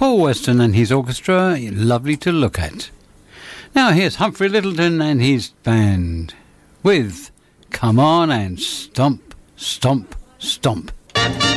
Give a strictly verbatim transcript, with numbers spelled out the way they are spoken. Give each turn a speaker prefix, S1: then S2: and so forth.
S1: Paul Weston and his orchestra, lovely to look at. Now here's Humphrey Lyttelton and his band with Come On and Stomp, Stomp, Stomp.